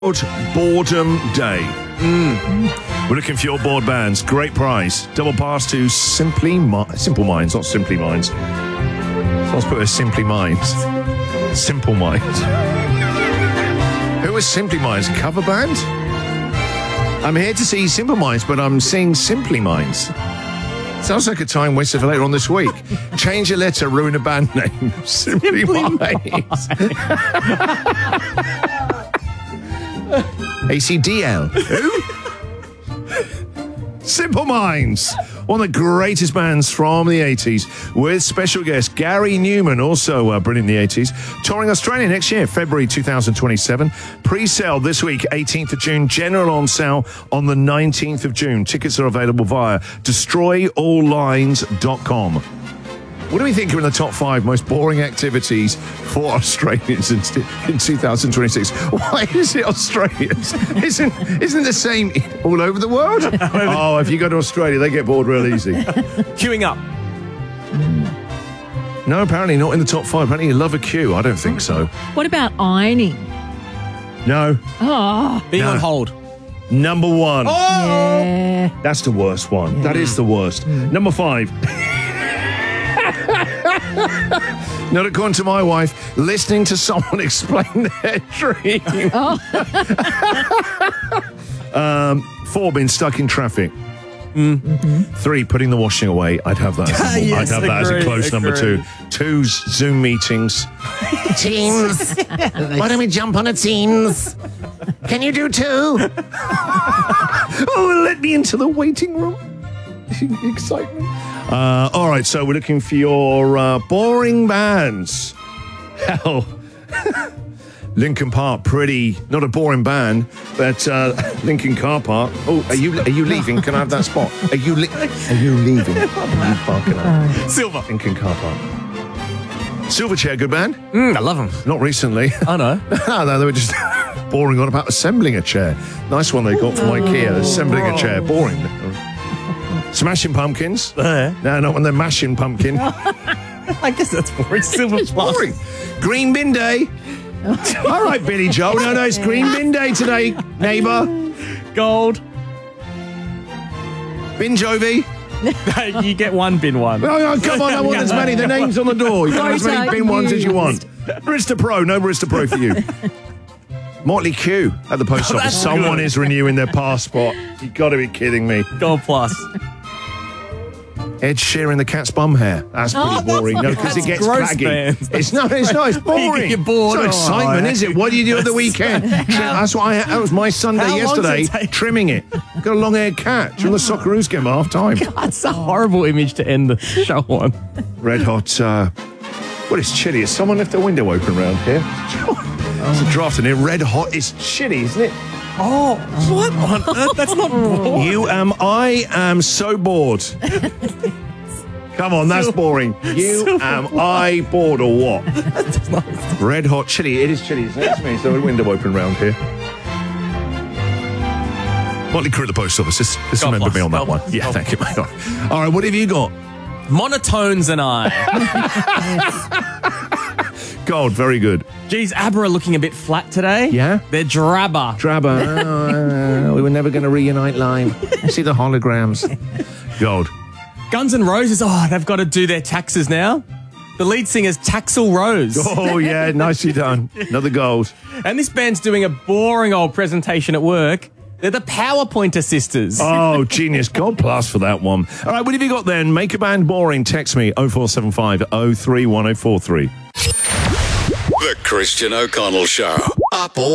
Boredom Day. We're looking for your board bands. Great prize. Double pass to Simple Minds, not Simply Minds. Let's put it as Simply Minds. Simple Minds. Who is Simply Minds? Cover band? I'm here to see Simple Minds, but I'm seeing Simply Minds. Sounds like a time wasted for later on this week. Change a letter, ruin a band name. Simply Minds. ACDL. Who? Simple Minds. One of the greatest bands from the 80s, with special guest Gary Newman, also brilliant in the 80s, touring Australia next year, February 2027. Pre-sale this week, 18th of June. General on sale on the 19th of June. Tickets are available via destroyalllines.com. What do we think are in the top 5 most boring activities for Australians in 2026? Why is it Australians? Isn't the same all over the world? Oh, if you go to Australia, they get bored real easy. Queuing up. No, apparently not in the top 5. Apparently you love a queue. I don't think so. What about ironing? No. Oh, Being on hold. Number 1. yeah. That's the worst one. That is the worst. Number 5. Not according to my wife, listening to someone explain their dream. 4, being stuck in traffic. 3, putting the washing away. I'd have that. Yes, I'd have that as a close number 2. 2, Zoom meetings. Teams. Why don't we jump on a Teams? Can you do 2? Oh, let me into the waiting room. Excitement. All right, so we're looking for your boring bands. Hell, Lincoln Park, pretty, not a boring band, but Lincoln Car Park. Oh, are you leaving? Can I have that spot? Are you leaving? Are you parking up? Silver. Lincoln Car Park. Silverchair, good band? I love them. Not recently. I know. No, they were just boring on about assembling a chair. Nice one they got from IKEA, assembling a chair. Boring. Smashing Pumpkins. No, not when they're mashing pumpkin. I guess that's boring. Silver It's plus. boring. Green Bin Day. All right, Billy Joel. No, it's Green Bin Day today, neighbour. Gold. Bin Jovi. You get one bin one. Oh, come on, I want as many. The name's on the door. You can have as many bin ones as you want. Barista Pro. No Barista Pro for you. Motley Q at the post office. Someone is renewing their passport. You've got to be kidding me. Gold plus. Ed Sheeran, the cat's bum hair. That's pretty boring. No, because it gets gross, claggy. man. It's not. It's boring. You get bored. It's no excitement, is it? What do you do at the weekend? That's why that was my Sunday How long does yesterday, it take? trimming it. Got a long-haired cat during the Socceroos game at half-time. That's a horrible image to end the show on. Red hot. Well, it's chilly. Has someone left the window open round here? It's a draft in here. Red hot. It's chilly, isn't it? Oh, what on earth? That's not boring. I am so bored. Come on, that's boring. I bored or what? Red hot chili. It is chilly, isn't it? It's me. So a window open round here. Motley Crue at the post office. Just remember me on that one. Yeah, thank you, mate. All right, what have you got? Monotones and I. Gold, very good. Geez, ABBA are looking a bit flat today. Yeah? They're drabber. Drabber. We were never going to reunite live. See the holograms. Gold. Guns N' Roses, they've got to do their taxes now. The lead singer's Taxel Rose. Oh, yeah, nicely done. Another gold. And this band's doing a boring old presentation at work. They're the PowerPointer sisters. Oh, genius. God plus for that one. All right, what have you got then? Make a band boring. Text me 0475 031043. The Christian O'Connell Show. Up all